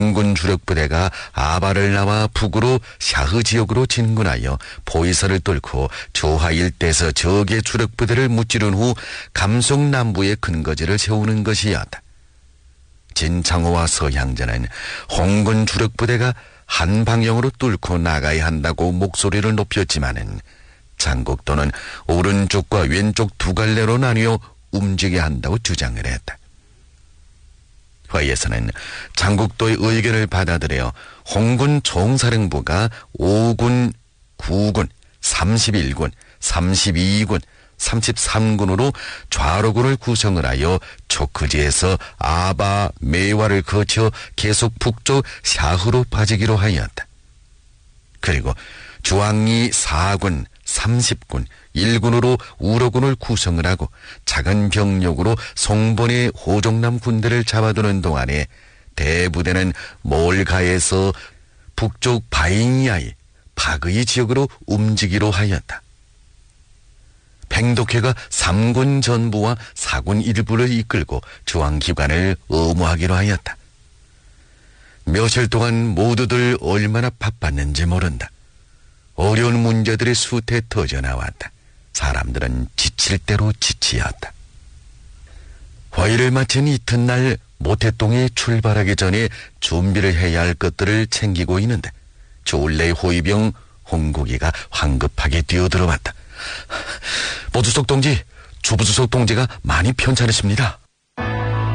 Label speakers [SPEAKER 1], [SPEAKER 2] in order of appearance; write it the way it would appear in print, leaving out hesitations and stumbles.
[SPEAKER 1] 홍군 주력부대가 아바를 나와 북으로 샤흐 지역으로 진군하여 포이서를 뚫고 조하 일대에서 적의 주력부대를 무찌른 후 감속 남부에 근거지를 세우는 것이었다. 진창호와 서향전은 홍군 주력부대가 한 방향으로 뚫고 나가야 한다고 목소리를 높였지만은 장국도는 오른쪽과 왼쪽 두 갈래로 나뉘어 움직여야 한다고 주장을 했다. 회의에서는 장국도의 의견을 받아들여 홍군 총사령부가 5군, 9군, 31군, 32군, 33군으로 좌로군을 구성을 하여 초크지에서 아바, 메와를 거쳐 계속 북쪽 샤흐로 빠지기로 하였다. 그리고 주황리 4군, 30군, 1군으로 우로군을 구성을 하고 작은 병력으로 송본의 호종남 군대를 잡아두는 동안에 대부대는 몰가에서 북쪽 바잉야이, 파그이 지역으로 움직이기로 하였다. 팽독회가 3군 전부와 4군 일부를 이끌고 중앙기관을 의무하기로 하였다. 며칠 동안 모두들 얼마나 바빴는지 모른다. 어려운 문제들이 수태 터져 나왔다. 사람들은 지칠 대로 지치었다. 회의를 마친 이튿날 모태동에 출발하기 전에 준비를 해야 할 것들을 챙기고 있는데 조울레 호위병 홍국이가 황급하게 뛰어들어왔다. 보주석 동지, 주부주석 동지가 많이 편찮으십니다.